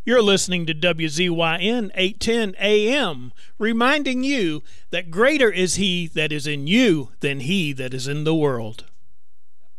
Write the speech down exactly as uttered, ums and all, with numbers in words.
You're listening to W Z Y N eight ten A M, reminding you that greater is He that is in you than he that is in the world.